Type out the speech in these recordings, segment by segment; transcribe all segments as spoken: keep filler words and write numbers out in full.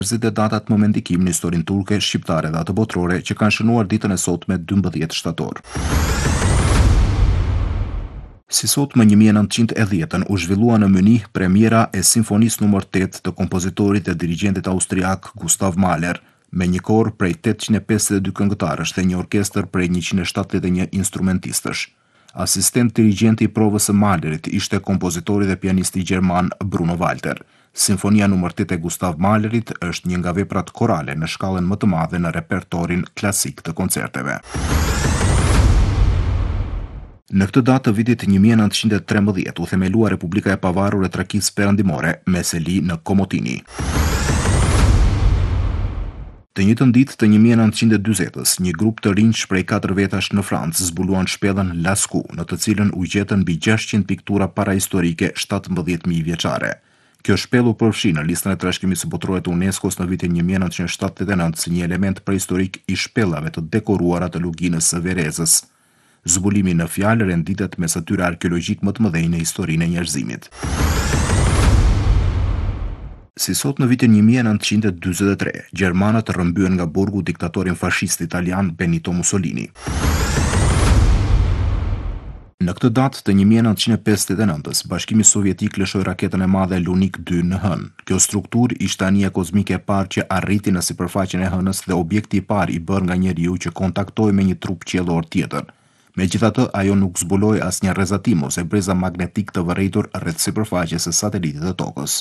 Njerëzit e datat më me ndikim në historinë turke, shqiptare dhe atë botërore që kanë shënuar ditën e sotme dymbëdhjetë shtator. Si sot më një mijë e nëntëqind e dhjetën u zhvillua në Münih premiera e simfonisë numër tetë të kompozitorit dhe dirigjentit austriak Gustav Mahler, me një kor prej tetëqind e pesëdhjetë e dy këngëtarësh dhe një orkestër prej njëqind e shtatëdhjetë e një instrumentistësh. Asistent dirigjenti i provës së Mahlerit ishte kompozitori dhe pianisti gjerman Bruno Walter. Simfonia numër tetë e Gustav Mahlerit është një nga veprat korale në shkallën më të madhe në repertorin klasik të koncerteve. Në këtë datë të vitit një mijë e nëntëqind e trembëdhjetë u themelua Republika e Pavarur e Trakisë Perëndimore me seli në Komotini. Të njëjtën ditë të një mijë e nëntëqind e dyzetës, një grup të rinj prej katër vetash në Francë zbuluan shpellën Lascaux, në të cilën u gjetën mbi gjashtëqind piktura parahistorike shtatëmbëdhjetë mijë vjeçare. Kjo shpellë u përfshi në listën e trashëgimit së botërore të UNESCO-s në vitin një mijë e nëntëqind e shtatëdhjetë e nëntë si një element prehistorik i shpellave të dekoruara të luginës së Verezës. Zbulimi në fjalë renditet mes atyre arkeologjik më të mëdhenj në historinë e njerëzimit. Si sot në vitin një mijë e nëntëqind e dyzet e tre, gjermanët rrëmbyen nga burgu diktatorin fashist italian Benito Mussolini. Në këtë datë të një mijë e nëntëqind e pesëdhjetë e nëntës, Bashkimi Sovjetik lëshoi raketën e madhe Lunik dy në Hënë. Kjo strukturë ishte anija kozmike e parë që arriti në sipërfaqen e Hënës dhe objekti i parë i bërë nga njeriu që kontaktoi me një trup qiellor tjetër. Megjithatë, ajo nuk zbuloi asnjë rrezatim ose breza magnetik të vërejtur rreth sipërfaqes së satelitit të Tokës.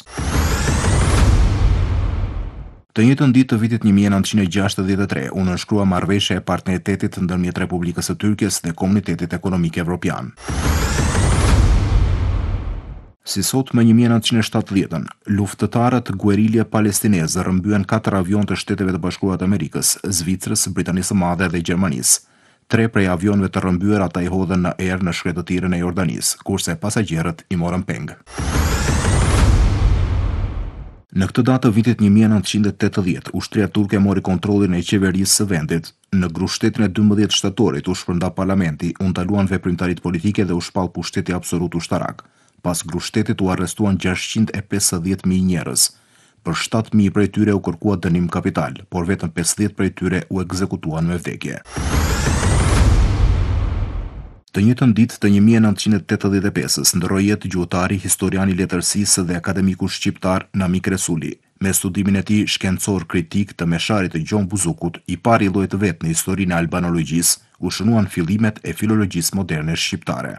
Të njëjtën ditë të vitit një mijë e nëntëqind e gjashtëdhjetë e tre u nënshkrua marrëveshja e partneritetit ndërmjet Republikës së Tyrkisë dhe Komunitetit Ekonomik Evropian. Si sot më një mijë e nëntëqind e shtatëdhjetën, luftëtarët guerilje palestineze rrëmbyen katër avion të Shteteve të Bashkuara të Amerikës, Zvicrës, Britanisë së Madhe dhe Gjermanisë. Tre prej avionëve të rrëmbyer ata i hodhën në erë në shkretëtirën e Jordanisë, kurse pasagjerët i morën peng. Në këtë datë të vitit një mijë e nëntëqind e tetëdhjetë, ushtria turke mori kontrollin e qeverisë së vendit. Në grushtetin e dymbëdhjetë shtatorit u shpërnda parlamenti, u ndaluan veprimtaritë politike dhe u shpall pushteti absolut ushtarak. Pas grushtetit u arrestuan gjashtëqind e pesëdhjetë mijë njerëz. Për shtatë mijë prej tyre u kërkua dënim kapital, por vetëm pesëdhjetë prej tyre u ekzekutuan me vdekje. Të njëjtën ditë të një mijë e nëntëqind e tetëdhjetë e pesës ndroi jetë gjuhëtari, historiani i letërsisë dhe akademiku shqiptar Namik Resuli. Me studimin e tij shkencor kritik të mesharit të Gjon Buzukut, i pari lloj të vet në historinë e albanologjisë, u shënuan fillimet e filologjisë moderne shqiptare.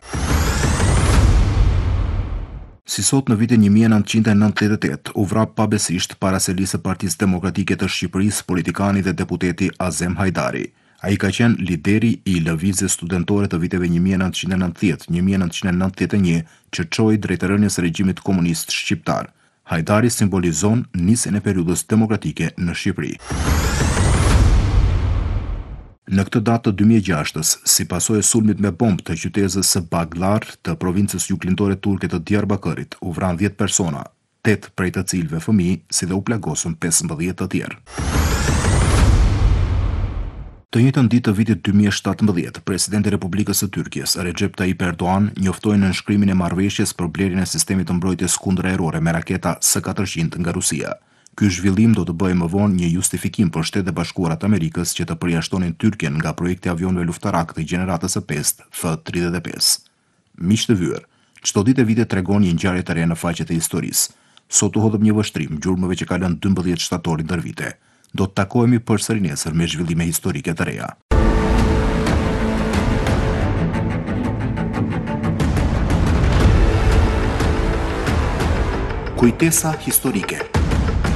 Si sot në vitin një mijë e nëntëqind e nëntëdhjetë e tetë u vrap pabesisht para selisë së Partisë Demokratike të Shqipërisë politikani dhe deputeti Azem Hajdari. Ai ka qenë lideri i lëvizjes studentore të viteve një mijë e nëntëqind e nëntëdhjetë - një mijë e nëntëqind e nëntëdhjetë e një që çoi drejt rënies së regjimit komunist shqiptar. Hajdari simbolizon nisjen e periudhës demokratike në Shqipëri. Në këtë datë të dy mijë e gjashtës, si pasojë e sulmit me bombë të qytetës së Baglar të provincës juglindore turke të Diyarbakërit, u vran dhjetë persona, tetë prej të cilëve fëmijë, si dhe u plagosën pesëmbëdhjetë të tjerë. Të njëjtën ditë të vitit dy mijë e shtatëmbëdhjetë, presidenti i Republikës së Tyrkisë, Recep Tayyip Erdogan, njoftoi nënshkrimin e marrëveshjes për blerjen e sistemit të mbrojtjes kundërajrore me raketa S katërqind nga Rusia. Ky zhvillim do të bëjë më vonë një justifikim për Shtetet e Bashkuara të Amerikës që të përjashtonin Tyrken nga projekti i avionëve luftarak të gjeneratës së pestë F tridhjetë e pesë. Miq të vyer, çdo ditë e vitit tregon një ngjarje të re në faqet e historisë. Sot u hodhëm një vështrim gjurmëve që kalon dymbëdhjetë shtatorin ndër vite. Do të takohemi përsëri nesër me zhvillime historike të reja. Kujtesa historike.